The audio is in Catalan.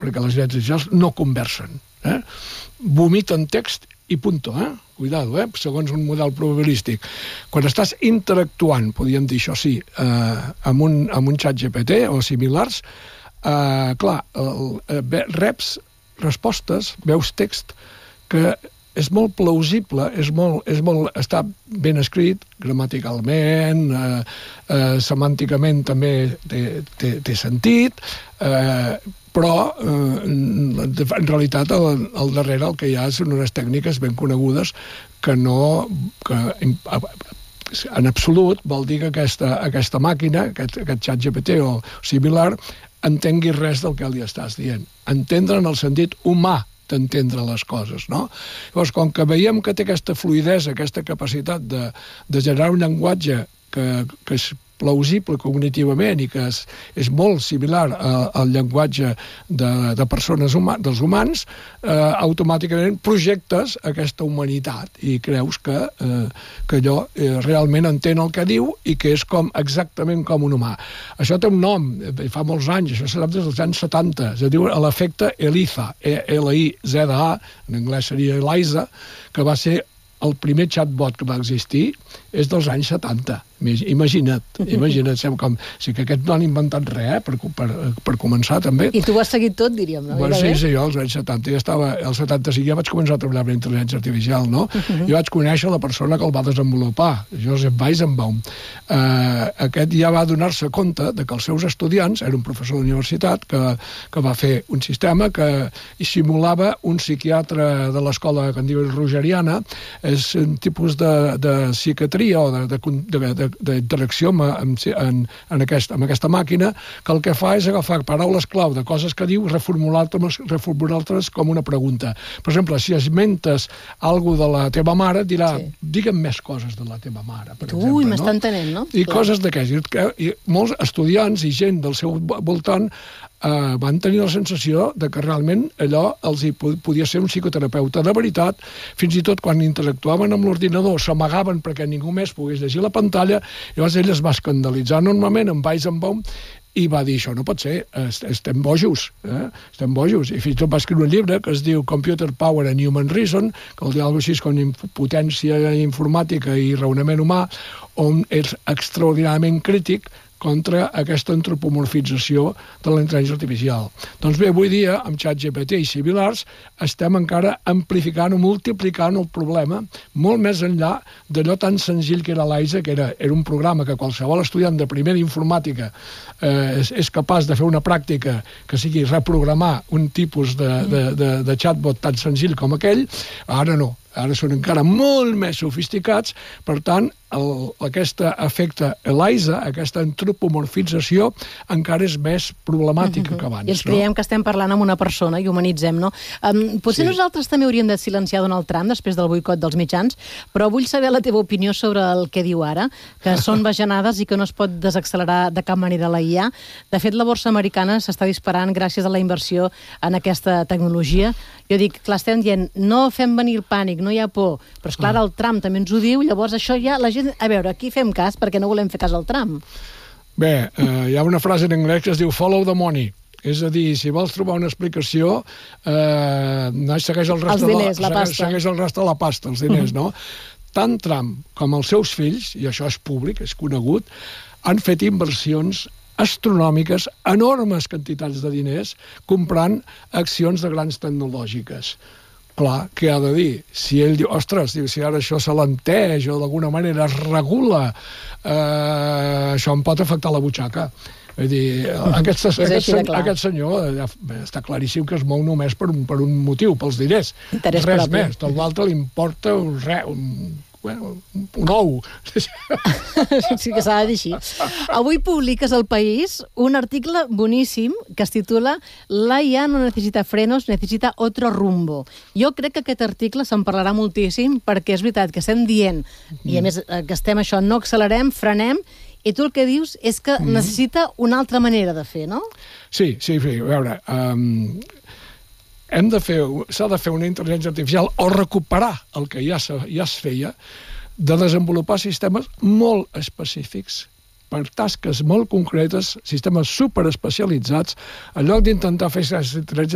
perquè les intel·ligències artificials no conversen. Vomiten text i punto, cuidado, segons un model probabilístic. Quan estàs interactuant, podríem dir això sí, amb un xat GPT o similars, clar, reps respostes, veus text que és molt plausible, està ben escrit, gramaticalment, semànticament també té sentit, però en realitat al darrere el que hi ha són unes tècniques ben conegudes que en absolut vol dir que aquesta màquina, aquest xat GPT o similar, entengui res del que li estàs dient. Entendre en el sentit humà d'entendre les coses, no? Llavors, com que veiem que té aquesta fluïdesa, aquesta capacitat de generar un llenguatge que és plausible cognitivament i que és molt similar al llenguatge de persones, dels humans, automàticament projectes aquesta humanitat i creus que allò realment entén el que diu i que és exactament com un humà. Això té un nom, fa molts anys, això s'ha des dels anys 70, es diu l'efecte ELIZA, E-L-I-Z-A, en anglès seria ELIZA, que va ser el primer chatbot que va existir, és dels anys 70. Imagina't, com si que aquests no han inventat res, per començar, també. I tu ho has seguit tot, diríem, no? Sí, jo als anys 70, al 75 ja vaig començar a treballar amb la intel·ligència artificial, no? Jo vaig conèixer la persona que el va desenvolupar, Joseph Weizenbaum. Aquest ja va donar-se compte que els seus estudiants, era un professor d'universitat, que va fer un sistema que simulava un psiquiatre de l'escola que en diuen rogeriana, és un tipus de psiquiatria o d'interacció amb aquesta màquina, que el que fa és agafar paraules clau de coses que diu, reformular-les com una pregunta. Per exemple, si esmentes alguna de la teva mare, dirà, digue'm més coses de la teva mare, per exemple. Ui, m'està entenent, no? I coses d'aquestes. Molts estudiants i gent del seu voltant van tenir la sensació de que realment allò els podia ser un psicoterapeuta de veritat, fins i tot quan interactuaven amb l'ordinador s'amagaven perquè ningú més pogués llegir la pantalla. Llavors ell es va escandalitzar enormement amb Weizenbaum i va dir, això no pot ser, estem bojos, estem bojos. I fins i tot va escriure un llibre que es diu Computer Power and Human Reason, que vol dir alguna cosa així com potència informàtica i raonament humà, on és extraordinàriament crític contra aquesta antropomorfització de la intel·ligència artificial. Doncs bé, avui dia, amb ChatGPT i similars, estem encara amplificant o multiplicant el problema molt més enllà d'allò tan senzill que era l'AISA, que era un programa que qualsevol estudiant de primer d'informàtica és capaç de fer una pràctica que sigui reprogramar un tipus de chatbot tan senzill com aquell. Ara no. Ara són encara molt més sofisticats, per tant, aquest efecte ELIZA, aquesta antropomorfització, encara és més problemàtica que abans. I ens creiem que estem parlant amb una persona i humanitzem, no? Potser nosaltres també hauríem de silenciar Donald Trump després del boicot dels mitjans, però vull saber la teva opinió sobre el que diu ara, que són bajanades i que no es pot desaccelerar de cap manera la IA. De fet, la borsa americana s'està disparant gràcies a la inversió en aquesta tecnologia. Jo dic, clar, estem dient, no fem venir el pànic, no hi ha por, però esclar, el Trump també ens ho diu, llavors això ja la gent... A veure, aquí fem cas perquè no volem fer cas al Trump. Bé, hi ha una frase en anglès que es diu follow the money. És a dir, si vols trobar una explicació, segueix el rest de la pasta, els diners, no? Tant Trump com els seus fills, i això és públic, és conegut, han fet inversions astronòmiques, enormes quantitats de diners, comprant accions de grans tecnològiques. Clar, què ha de dir? Si ell diu, ostres, si ara això s'alenteix o d'alguna manera es regula, això em pot afectar la butxaca. Vull dir, aquest senyor està claríssim que es mou només per un motiu, pels diners. Res més. Tot l'altre li importa un ou. Sí que s'ha de dir així. Avui publiques al País un article boníssim que es titula La IA no necessita frenos, necessita otro rumbo. Jo crec que aquest article se'n parlarà moltíssim perquè és veritat que estem dient, i a més que estem això, no accelerem, frenem, i tu el que dius és que necessita una altra manera de fer, no? Sí, a veure... s'ha de fer una intel·ligència artificial o recuperar el que ja es feia, de desenvolupar sistemes molt específics per tasques molt concretes, sistemes superespecialitzats, en lloc d'intentar fer intel·ligència